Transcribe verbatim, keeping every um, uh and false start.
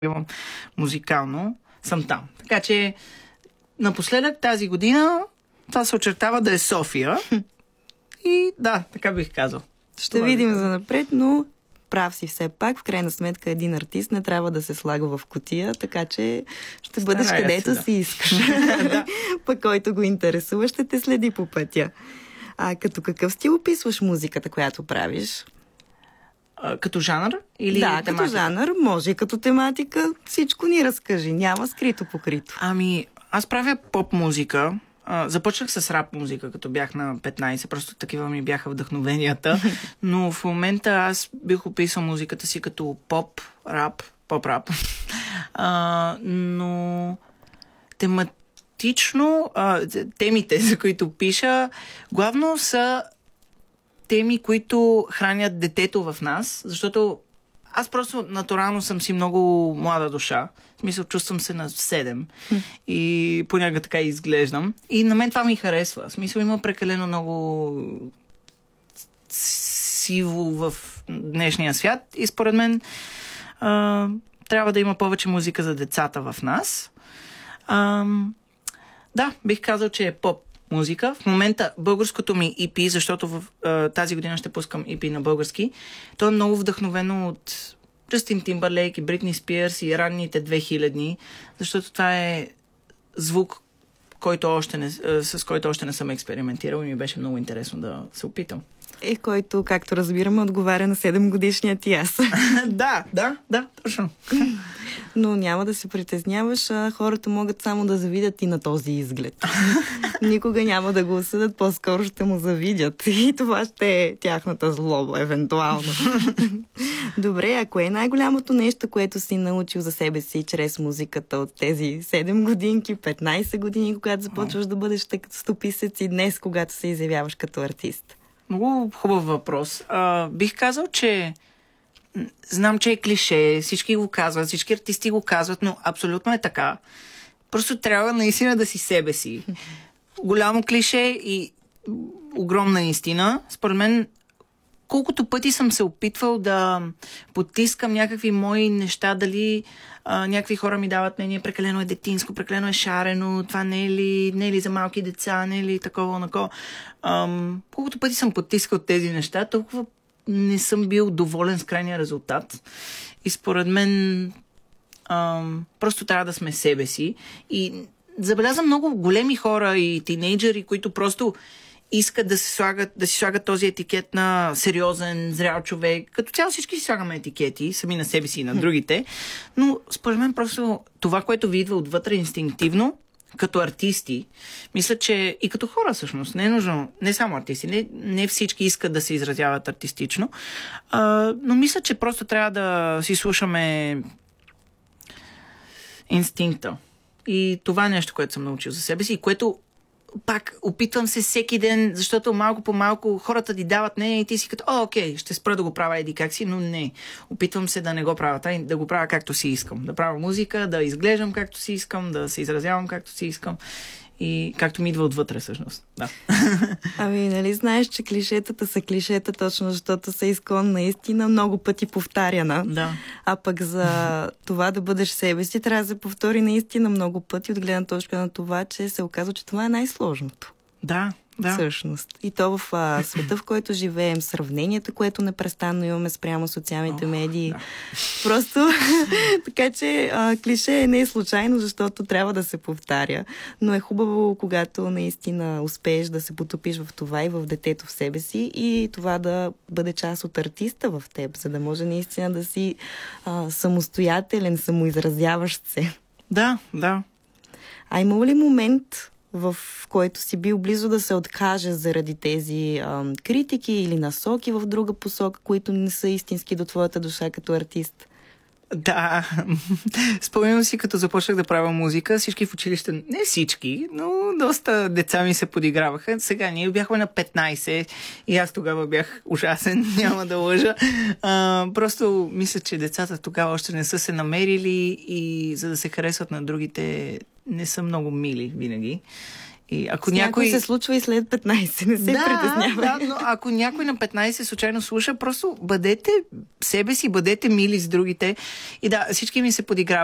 развивам музикално, съм там. Така че напоследък тази година това се очертава да е София. И да, така бих казал. Ще това видим за напред, но прав си все пак. В крайна сметка един артист не трябва да се слага в кутия, така че ще бъдеш Старая където си, да. си искаш. Пък който го интересува, ще те следи по пътя. А като какъв стил описваш музиката, която правиш? А, като жанр? Или да, тематика? като жанр, може и като тематика. Всичко ни разкажи. Няма скрито покрито. Ами, аз правя поп-музика. Uh, започнах с рап музика, като бях на петнайсет, просто такива ми бяха вдъхновенията, но в момента аз бих описал музиката си като поп, рап, поп-рап, uh, но тематично uh, темите, за които пиша, главно са теми, които хранят детето в нас, защото аз просто натурално съм си много млада душа. В смисъл, чувствам се на седем. И понякога така изглеждам. И на мен това ми харесва. В смисъл, има прекалено много сиво в днешния свят. И според мен а, трябва да има повече музика за децата в нас. А, да, бих казал, че е поп музика. В момента българското ми и пи, защото в, а, тази година ще пускам и пи на български, то е много вдъхновено от Джастин Тимбърлейк и Бритни Спирс и ранните две хиляди, защото това е звук, който още не, с който още не съм експериментирал и ми беше много интересно да се опитам. И който, както разбираме, отговаря на седем годишния ти аз. да, да, да, точно. Но няма да се притесняваш, а хората могат само да завидят и на този изглед. Никога няма да го осъдат, по-скоро ще му завидят. И това ще е тяхната злоба, евентуално. Добре, а кое е най-голямото нещо, което си научил за себе си чрез музиката от тези седем годинки, петнайсет години, когато започваш да бъдеш стописец и днес, когато се изявяваш като артист? Много хубав въпрос. А, бих казал, че знам, че е клише, всички го казват, всички артисти го казват, но абсолютно е така. Просто трябва наистина да си себе си. Голямо клише и огромна истина. Според мен, колкото пъти съм се опитвал да потискам някакви мои неща, дали а, някакви хора ми дават мнение, прекалено е детинско, прекалено е шарено, това не е ли, не е ли за малки деца, не е ли такова, нако. Ам, колкото пъти съм потискал тези неща, толкова не съм бил доволен с крайния резултат. И според мен ам, просто трябва да сме себе си. И забелязвам много големи хора и тинейджери, които просто искат да, се слагат, да си слагат този етикет на сериозен, зрял човек. Като цяло всички си слагаме етикети, сами на себе си и на другите. Но според мен просто това, което ви идва отвътре инстинктивно, като артисти, мисля, че и като хора всъщност, не е нужно, не само артисти, не, не всички искат да се изразяват артистично, а, но мисля, че просто трябва да си слушаме инстинкта. И това е нещо, което съм научил за себе си и което пак опитвам се всеки ден, защото малко по малко хората ти дават не и ти си като, о, окей, ще спра да го правя еди как си, но не. Опитвам се да не го правя, тай, да го правя както си искам. Да правя музика, да изглеждам както си искам, да се изразявам както си искам и както ми идва отвътре всъщност. Да. Ами, нали знаеш, че клишетата са клишета точно, защото са изконна истина, много пъти повтаряна. Да. А пък за това да бъдеш себе си, трябва да се повтори наистина много пъти от гледна точка на това, че се оказва, че това е най-сложното. Да. Да. Всъщност. И то в а, света, в който живеем, сравнението, което непрестанно имаме спрямо социалните oh, медии. Да. Просто така че а, клише не е случайно, защото трябва да се повтаря. Но е хубаво, когато наистина успееш да се потопиш в това и в детето в себе си и това да бъде част от артиста в теб, за да може наистина да си а, самостоятелен, самоизразяващ се. Да, да. А има ли момент, в който си бил близо да се откаже заради тези а, критики или насоки в друга посока, които не са истински до твоята душа като артист? Да, спомням си, като започнах да правя музика, всички в училище, не всички, но доста деца ми се подиграваха. Сега ние бяхме на петнайсет и аз тогава бях ужасен, няма да лъжа. А, просто мисля, че децата тогава още не са се намерили и за да се харесват на другите не са много мили винаги. И ако С някой се случва и след петнайсет, не се да, притеснява. Да, но ако някой на петнайсет случайно слуша, просто бъдете себе си, бъдете мили с другите. И да, всички ми се подиграват.